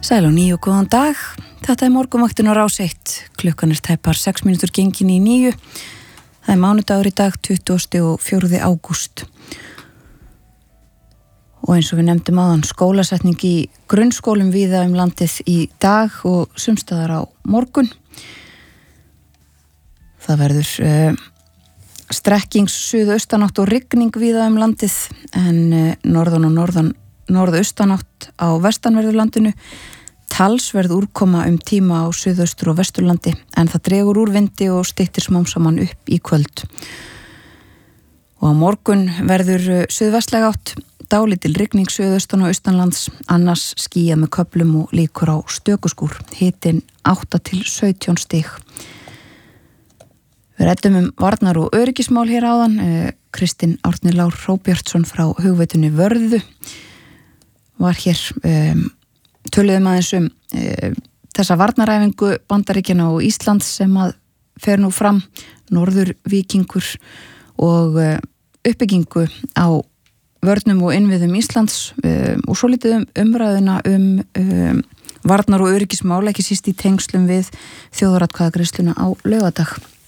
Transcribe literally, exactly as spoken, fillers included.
Sæl og nýju, góðan dag. Þetta er morgunvaktin á Rás eitt. Klukkan er tæpar sex mínútur gengin í níu. Það er mánudagur í dag, tuttugasta og fjórða ágúst. Og eins og við nefndum áðan, skólasetning í grunnskólum víða um landið í dag og sumstaðar á morgun. Það verður uh, strekkings suðaustanátt og rigning víða um landið, en uh, norðan og norðan norðaustanátt á vestanverðurlandinu, talsverð úrkoma um tíma á suðaustur og vesturlandi, en það dregur úr vindi og styttir smám saman upp í kvöld. Og á morgun verður suðvestlæg átt, dálítil rigning suðaustan og austanlands, annars skýjað með köflum og líkur á stökuskúr, hitinn átta til sautján stig. Við ræddum um varnar- og öryggismál hér áðan. Kristinn Árni Lár Hróbjartsson frá hugveitunni Vörðu var hér, um, töluðum aðeins um um, þessa varnaræfingu Bandaríkjanna og Íslands sem að fer nú fram, Norðurvíkingur og uh, uppbyggingu á vörnum og innviðum Íslands, um, og svo litið um umræðuna um, um varnar- og öryggismál, ekki síst í tengslum við þjóðaratkvæðagreiðsluna á laugardag.